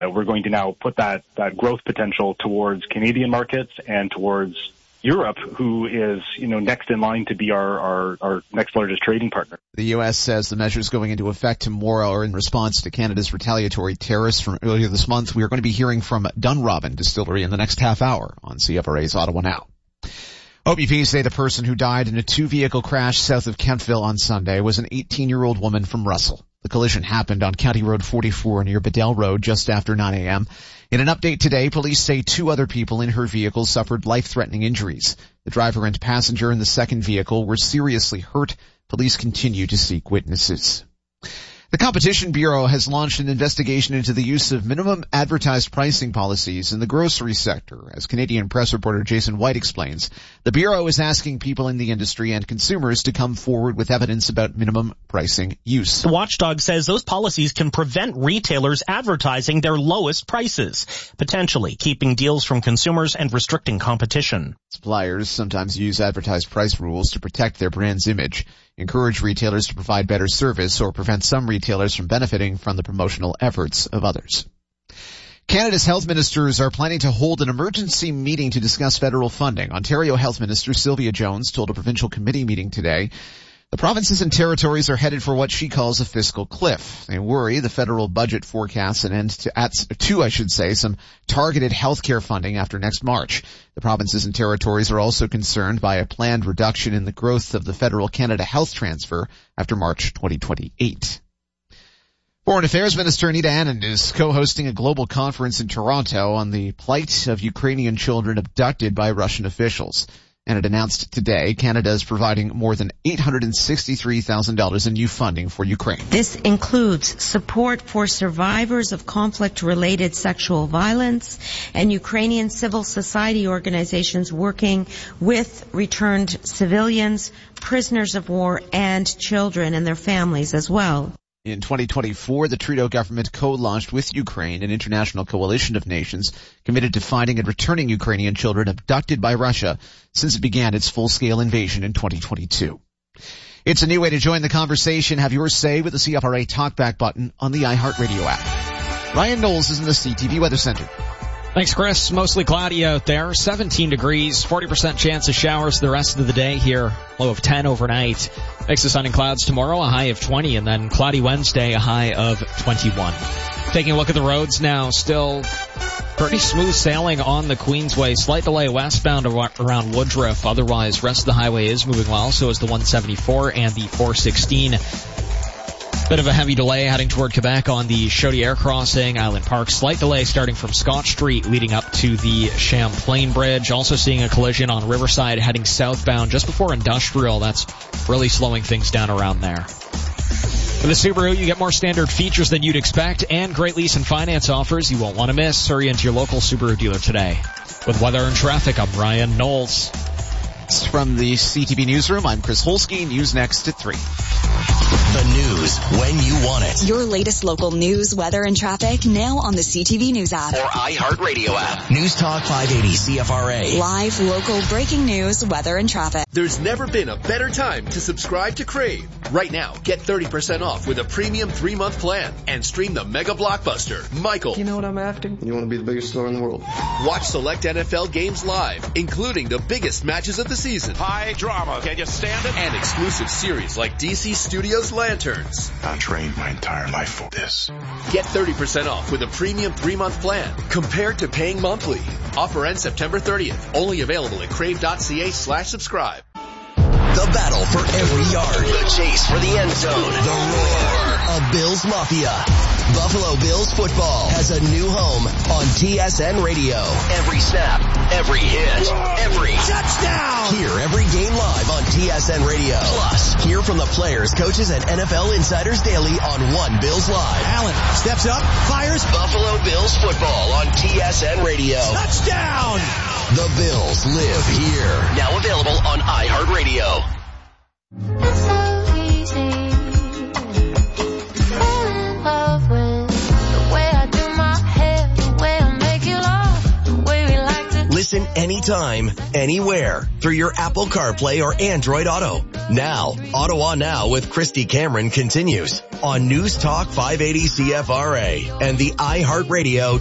We're going to now put that growth potential towards Canadian markets and towards Europe, who is, next in line to be our next largest trading partner. The U.S. says the measures going into effect tomorrow are in response to Canada's retaliatory tariffs from earlier this month. We are going to be hearing from Dunrobin Distillery in the next half hour on CFRA's Ottawa Now. OPP say the person who died in a two-vehicle crash south of Kentville on Sunday was an 18-year-old woman from Russell. The collision happened on County Road 44 near Bedell Road just after 9 a.m. In an update today, police say two other people in her vehicle suffered life-threatening injuries. The driver and passenger in the second vehicle were seriously hurt. Police continue to seek witnesses. The Competition Bureau has launched an investigation into the use of minimum advertised pricing policies in the grocery sector. As Canadian press reporter Jason White explains, the Bureau is asking people in the industry and consumers to come forward with evidence about minimum pricing use. The watchdog says those policies can prevent retailers advertising their lowest prices, potentially keeping deals from consumers and restricting competition. Suppliers sometimes use advertised price rules to protect their brand's image, encourage retailers to provide better service, or prevent some retailers from benefiting from the promotional efforts of others. Canada's health ministers are planning to hold an emergency meeting to discuss federal funding. Ontario Health Minister Sylvia Jones told a provincial committee meeting today the provinces and territories are headed for what she calls a fiscal cliff. They worry the federal budget forecasts an end to some targeted healthcare funding after next March. The provinces and territories are also concerned by a planned reduction in the growth of the federal Canada Health Transfer after March 2028. Foreign Affairs Minister Anita Anand is co-hosting a global conference in Toronto on the plight of Ukrainian children abducted by Russian officials. And it announced today Canada is providing more than $863,000 in new funding for Ukraine. This includes support for survivors of conflict-related sexual violence and Ukrainian civil society organizations working with returned civilians, prisoners of war, and children and their families as well. In 2024, the Trudeau government co-launched with Ukraine an international coalition of nations committed to finding and returning Ukrainian children abducted by Russia since it began its full-scale invasion in 2022. It's a new way to join the conversation. Have your say with the CFRA Talkback button on the iHeartRadio app. Ryan Knowles is in the CTV Weather Center. Thanks, Chris. Mostly cloudy out there. 17 degrees, 40% chance of showers the rest of the day here. Low of 10 overnight. Mix of sun and clouds tomorrow, a high of 20, and then cloudy Wednesday, a high of 21. Taking a look at the roads now, still pretty smooth sailing on the Queensway. Slight delay westbound around Woodruff. Otherwise, rest of the highway is moving well. So is the 174 and the 416. Bit of a heavy delay heading toward Quebec on the Chaudière crossing, Island Park. Slight delay starting from Scott Street leading up to the Champlain Bridge. Also seeing a collision on Riverside heading southbound just before Industrial. That's really slowing things down around there. With the Subaru, you get more standard features than you'd expect and great lease and finance offers you won't want to miss. Hurry into your local Subaru dealer today. With weather and traffic, I'm Ryan Knowles. From the CTV Newsroom, I'm Chris Holsky. News next at 3. The news when you want it. Your latest local news, weather, and traffic now on the CTV News app. Or iHeartRadio app. News Talk 580 CFRA. Live, local, breaking news, weather, and traffic. There's never been a better time to subscribe to Crave. Right now, get 30% off with a premium 3-month plan and stream the mega blockbuster, Michael. You know what I'm after? You want to be the biggest star in the world. Watch select NFL games live, including the biggest matches of the season. High drama. Can you stand it? And exclusive series like DC Studios Lanterns. I trained my entire life for this. Get 30% off with a premium 3-month plan compared to paying monthly. Offer ends September 30th. Only available at crave.ca/subscribe. The battle for every yard. The chase for the end zone. The roar of Bills Mafia. Buffalo Bills football has a new home on TSN Radio. Every snap, every hit, every touchdown. Hear every game live on TSN Radio. Plus, hear from the players, coaches, and NFL insiders daily on One Bills Live. Allen steps up, fires. Buffalo Bills football on TSN Radio. Touchdown! The Bills live here. Now available on iHeartRadio. It's so easy to fall in love with the way I do my hair, the way I make you laugh, the way we like to Listen anytime, anywhere through your Apple CarPlay or Android Auto. Now, Ottawa Now with Christy Cameron continues on News Talk 580 CFRA and the iHeartRadio